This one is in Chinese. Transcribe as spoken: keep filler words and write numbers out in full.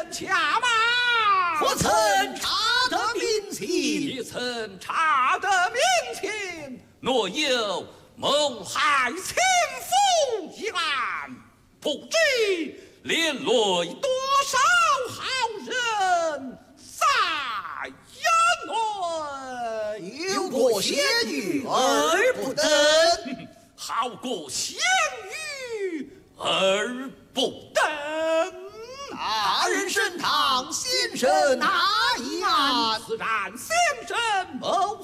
驾马。 我曾查得民情， 你曾查得民情，若有谋害亲夫一案，不知连累多少好人在衙门。 有过仙女而不登， 好过仙女而不登。 大人升堂，先生哪一案？ 自然先生谋